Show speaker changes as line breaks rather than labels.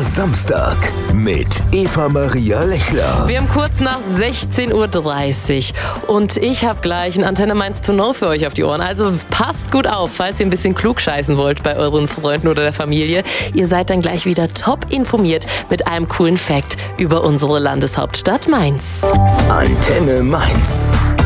Samstag mit Eva-Maria Lechler.
Wir haben kurz nach 16:30 Uhr und ich habe gleich ein Antenne Mainz to know für euch auf die Ohren. Also passt gut auf, falls ihr ein bisschen klug scheißen wollt bei euren Freunden oder der Familie. Ihr seid dann gleich wieder top informiert mit einem coolen Fact über unsere Landeshauptstadt Mainz.
Antenne Mainz.